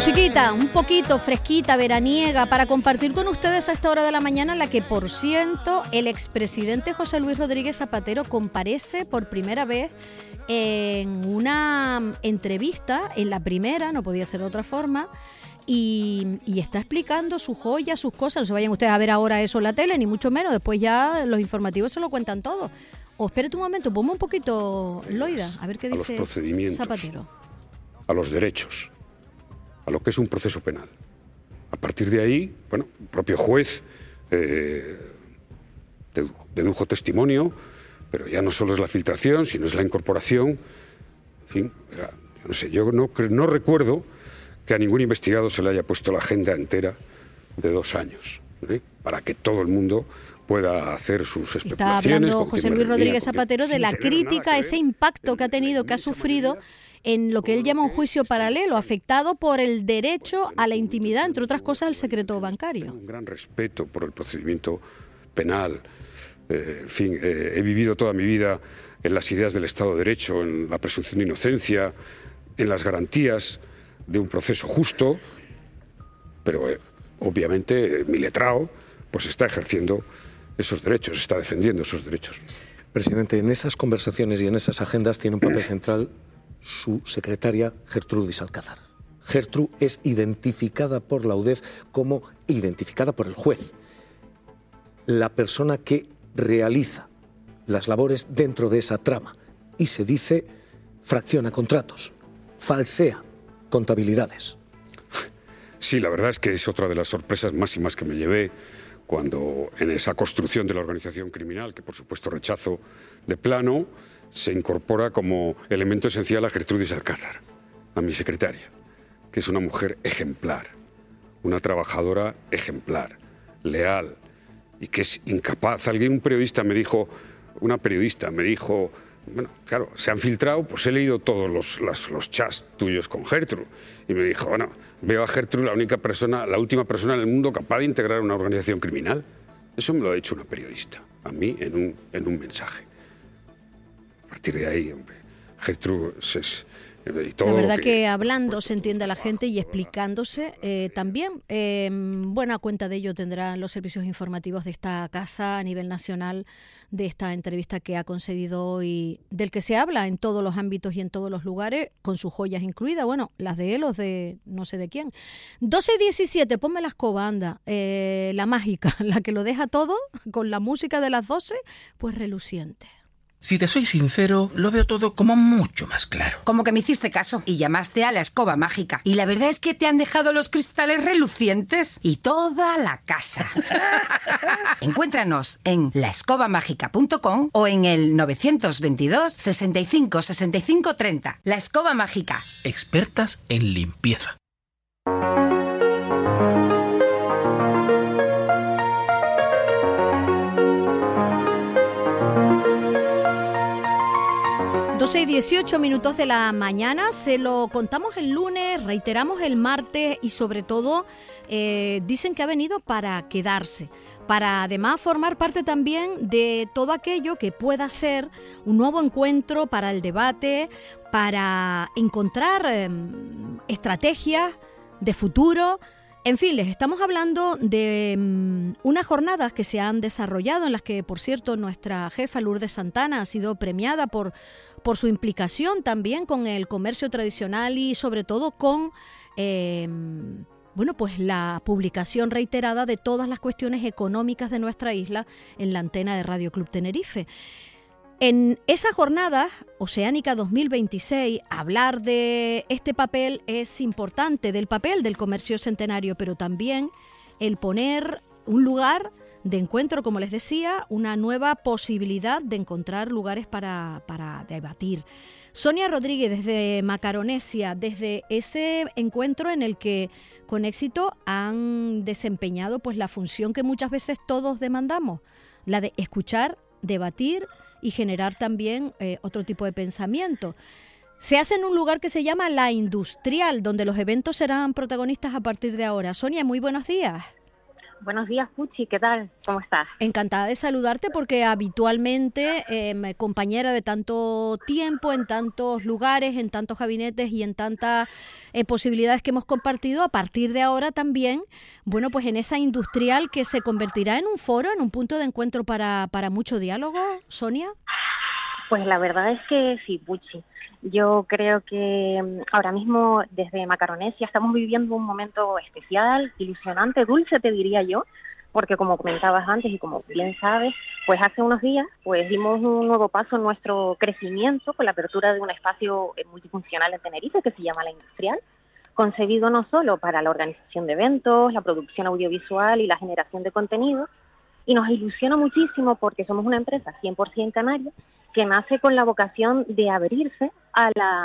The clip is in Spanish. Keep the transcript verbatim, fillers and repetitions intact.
Musiquita, un poquito fresquita, veraniega, para compartir con ustedes a esta hora de la mañana, en la que, por cierto, el expresidente José Luis Rodríguez Zapatero comparece por primera vez en una entrevista, en la primera, no podía ser de otra forma, y, y está explicando sus joyas, sus cosas. No se vayan ustedes a ver ahora eso en la tele, ni mucho menos, después ya los informativos se lo cuentan todo. O espérate un momento, ponme un poquito, Loida, a ver qué dice Zapatero. A los derechos, a lo que es un proceso penal. A partir de ahí, bueno, el propio juez eh, dedujo, dedujo testimonio, pero ya no solo es la filtración, sino es la incorporación. En fin, ya, yo no sé, yo no, no recuerdo que a ningún investigado se le haya puesto la agenda entera de dos años, ¿eh? Para que todo el mundo pueda hacer sus especulaciones. Está hablando José Luis Rodríguez Zapatero de la crítica, ese impacto que ha tenido, que ha sufrido en lo que él llama un juicio paralelo, afectado por el derecho a la intimidad, entre otras cosas, el secreto bancario. Un gran respeto por el procedimiento penal. Eh, en fin, eh, he vivido toda mi vida en las ideas del Estado de Derecho, en la presunción de inocencia, en las garantías de un proceso justo, pero eh, obviamente eh, mi letrado pues está ejerciendo esos derechos, está defendiendo esos derechos. Presidente, en esas conversaciones y en esas agendas tiene un papel central su secretaria Gertrudis Alcázar. Gertru es identificada por la U D E F como identificada por el juez, la persona que realiza las labores dentro de esa trama, y se dice fracciona contratos, falsea contabilidades. Sí, la verdad es que es otra de las sorpresas máximas que me llevé cuando en esa construcción de la organización criminal, que por supuesto rechazo de plano, se incorpora como elemento esencial a Gertrudis Alcázar, a mi secretaria, que es una mujer ejemplar, una trabajadora ejemplar, leal, y que es incapaz. Alguien, un periodista me dijo, una periodista me dijo, bueno, claro, se han filtrado, pues he leído todos los, los, los chats tuyos con Gertrude, y me dijo, bueno, veo a Gertrude la única persona, la última persona en el mundo capaz de integrar una organización criminal. Eso me lo ha dicho una periodista, a mí, en un, en un mensaje. A partir de ahí, hombre, Gertrude es... Y todo la verdad que, que hablando se entiende a la gente y explicándose eh, también. Eh, buena cuenta de ello tendrán los servicios informativos de esta casa a nivel nacional, de esta entrevista que ha concedido hoy, del que se habla en todos los ámbitos y en todos los lugares, con sus joyas incluidas, bueno, las de él o de no sé de quién. doce y diecisiete, ponme la escoba, anda, eh, la mágica, la que lo deja todo, con la música de las doce, pues reluciente. Si te soy sincero, lo veo todo como mucho más claro. Como que me hiciste caso y llamaste a la escoba mágica. Y la verdad es que te han dejado los cristales relucientes y toda la casa. Encuéntranos en la escoba mágica punto com o en el nueve dos dos, sesenta y cinco, sesenta y cinco, treinta. La Escoba Mágica. Expertas en limpieza. doce y dieciocho minutos de la mañana, se lo contamos el lunes, reiteramos el martes y sobre todo eh, dicen que ha venido para quedarse, para además formar parte también de todo aquello que pueda ser un nuevo encuentro para el debate, para encontrar eh, estrategias de futuro. En fin, les estamos hablando de um, unas jornadas que se han desarrollado en las que, por cierto, nuestra jefa Lourdes Santana ha sido premiada por, por su implicación también con el comercio tradicional y sobre todo con eh, bueno, pues la publicación reiterada de todas las cuestiones económicas de nuestra isla en la antena de Radio Club Tenerife. En esas jornadas, Oceánica dos mil veintiséis, hablar de este papel es importante, del papel del comercio centenario, pero también el poner un lugar de encuentro, como les decía, una nueva posibilidad de encontrar lugares para, para debatir. Sonia Rodríguez, desde Macaronesia, desde ese encuentro en el que con éxito han desempeñado pues la función que muchas veces todos demandamos, la de escuchar, debatir y generar también eh, otro tipo de pensamiento. Se hace en un lugar que se llama La Industrial, donde los eventos serán protagonistas a partir de ahora. Sonia, muy buenos días. Buenos días, Puchi, ¿qué tal? ¿Cómo estás? Encantada de saludarte porque habitualmente, eh, compañera de tanto tiempo, en tantos lugares, en tantos gabinetes y en tantas eh, posibilidades que hemos compartido, a partir de ahora también, bueno, pues en esa industrial que se convertirá en un foro, en un punto de encuentro para, para mucho diálogo, Sonia. Pues la verdad es que sí, Puchi. Yo creo que ahora mismo desde Macaronesia estamos viviendo un momento especial, ilusionante, dulce te diría yo, porque como comentabas antes y como bien sabes, pues hace unos días pues dimos un nuevo paso en nuestro crecimiento con la apertura de un espacio multifuncional en Tenerife que se llama La Industrial, concebido no solo para la organización de eventos, la producción audiovisual y la generación de contenido, y nos ilusiona muchísimo porque somos una empresa cien por ciento canaria que nace con la vocación de abrirse a la